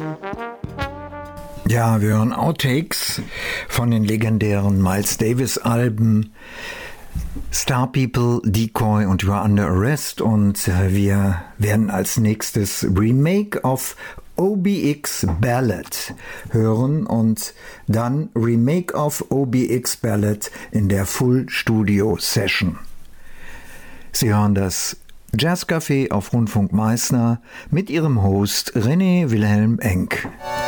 Ja, wir hören Outtakes von den legendären Miles Davis-Alben Star People, Decoy und You Are Under Arrest. Und wir werden als nächstes Remake of OBX Ballad hören und dann Remake of OBX Ballad in der Full Studio Session. Sie hören das Jazzcafé auf Rundfunk Meißner mit ihrem Host René Wilhelm Enck.